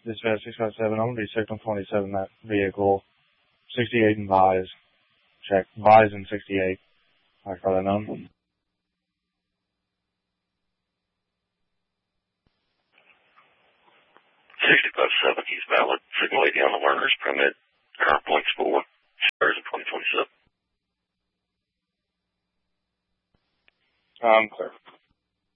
Dispatch 657, I'm going to be signal 27, that vehicle. 68 and Vise. Check. Vise and 68. I call that known. 65-7, he's valid. Signal 80 on the learner's permit. Points 4. Stars at 2027. Clear.